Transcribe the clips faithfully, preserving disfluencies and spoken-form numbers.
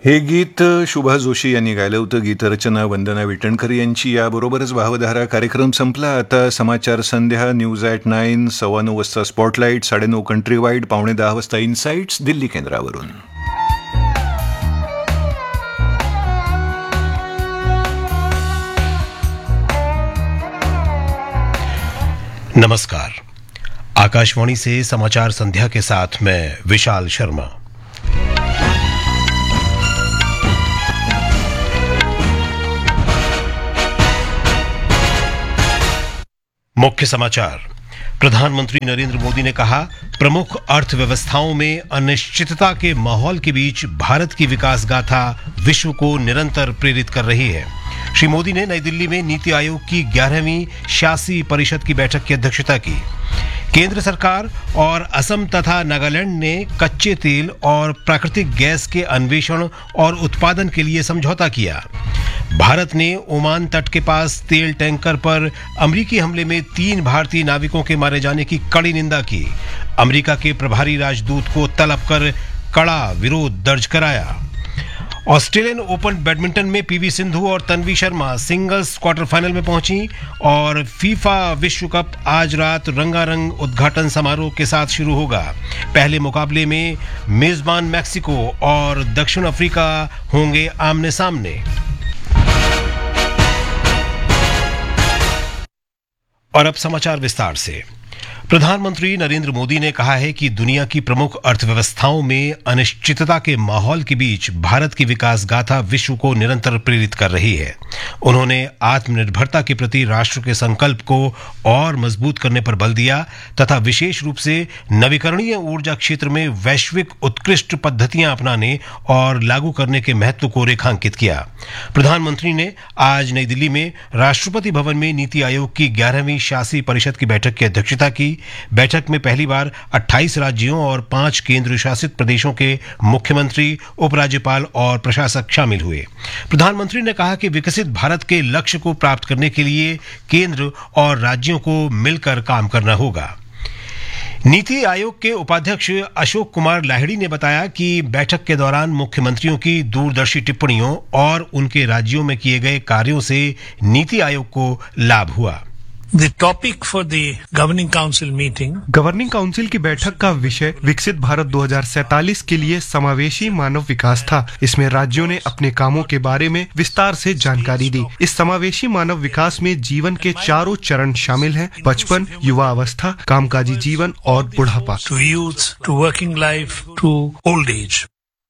हे गीत शुभा जोशी यांनी गायलं होतं. गीतरचना वंदना विटणकर यांची. याबरोबरच भावधारा कार्यक्रम संपला. आता समाचार संध्या, न्यूज ॲट नाईन, सव्वा नऊ वाजता स्पॉटलाईट, साडेनऊ कंट्री वाईड, पावणे दहा वाजता इनसाइट्स दिल्ली केंद्रावरून. नमस्कार. आकाशवाणी से समाचार संध्या के साथ मैं विशाल शर्मा. मुख्य समाचार. प्रधानमंत्री नरेंद्र मोदी ने कहा, प्रमुख अर्थव्यवस्थाओं में अनिश्चितता के माहौल के बीच भारत की विकास गाथा विश्व को निरंतर प्रेरित कर रही है. श्री मोदी ने नई दिल्ली में नीति आयोग की ग्यारहवीं शासी परिषद की बैठक की अध्यक्षता की. केंद्र सरकार और असम तथा नागालैंड ने कच्चे तेल और प्राकृतिक गैस के अन्वेषण और उत्पादन के लिए समझौता किया. भारत ने ओमान तट के पास तेल टैंकर पर अमेरिकी हमले में तीन भारतीय नाविकों के मारे जाने की कड़ी निंदा की. अमेरिका के प्रभारी राजदूत को तलब कर कड़ा विरोध दर्ज कराया. ऑस्ट्रेलियन ओपन बैडमिंटन में पीवी सिंधु और Tanvi Sharma singles quarter final में पहुंची और फीफा विश्व कप आज रात रंगारंग उद्घाटन समारोह के साथ शुरू होगा. पहले मुकाबले में मेजबान मैक्सिको और दक्षिण अफ्रीका होंगे आमने सामने. और अब समाचार विस्तार से. प्रधानमंत्री नरेंद्र मोदी ने कहा है कि दुनिया की प्रमुख अर्थव्यवस्थाओं में अनिश्चितता के माहौल के बीच भारत की विकास गाथा विश्व को निरंतर प्रेरित कर रही है. उन्होंने आत्मनिर्भरता के प्रति राष्ट्र के संकल्प को और मजबूत करने पर बल दिया तथा विशेष रूप से नवीकरणीय ऊर्जा क्षेत्र में वैश्विक उत्कृष्ट पद्धतियां अपनाने और लागू करने के महत्व को रेखांकित किया. प्रधानमंत्री ने आज नई दिल्ली में राष्ट्रपति भवन में नीति आयोग की ग्यारहवीं शासी परिषद की बैठक की अध्यक्षता की. बैठक में पहली बार अट्ठाईस राज्यों और पांच केंद्र शासित प्रदेशों के मुख्यमंत्री, उपराज्यपाल और प्रशासक शामिल हुए. प्रधानमंत्री ने कहा कि विकसित भारत के लक्ष्य को प्राप्त करने के लिए केंद्र और राज्यों को मिलकर काम करना होगा. नीति आयोग के उपाध्यक्ष अशोक कुमार लाहिड़ी ने बताया कि बैठक के दौरान मुख्यमंत्रियों की दूरदर्शी टिप्पणियों और उनके राज्यों में किए गए कार्यों से नीति आयोग को लाभ हुआ. The topic for the Governing Council meeting governing council की बैठक का विषय विकसित भारत दो हज़ार सैंतालीस के लिए समावेशी मानव विकास था. इसमें राज्यों ने अपने कामों के बारे में विस्तार से जानकारी दी. इस समावेशी मानव विकास में जीवन के चारों चरण शामिल हैं: बचपन, युवा अवस्था, कामकाजी जीवन और बुढ़ापा. to youth, to working life, to old age.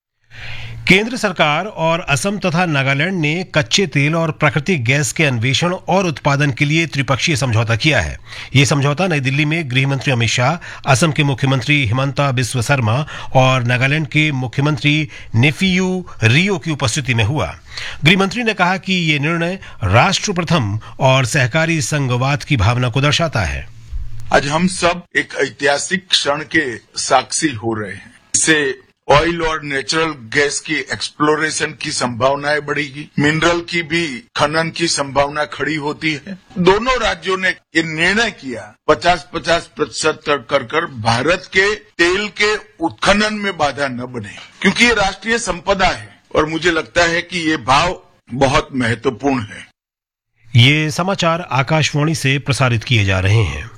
केंद्र सरकार और असम तथा नागालैंड ने कच्चे तेल और प्राकृतिक गैस के अन्वेषण और उत्पादन के लिए त्रिपक्षीय समझौता किया है. ये समझौता नई दिल्ली में गृह मंत्री अमित शाह, असम के मुख्यमंत्री हिमंता बिस्वा शर्मा और नागालैंड के मुख्यमंत्री नेफियू रियो की उपस्थिति में हुआ. गृह मंत्री ने कहा कि ये निर्णय राष्ट्र प्रथम और सहकारी संघवाद की भावना को दर्शाता है. आज हम सब एक ऐतिहासिक क्षण के साक्षी हो रहे हैं. इससे ऑयल और नेचुरल गैस की एक्सप्लोरेशन की संभावनाएं बढ़ेगी, मिनरल की भी खनन की संभावना खड़ी होती है. दोनों राज्यों ने ये निर्णय किया पचास पचास प्रतिशत तक कर कर भारत के तेल के उत्खनन में बाधा न बने, क्योंकि ये राष्ट्रीय संपदा है और मुझे लगता है कि ये भाव बहुत महत्वपूर्ण है. ये समाचार आकाशवाणी से प्रसारित किए जा रहे हैं.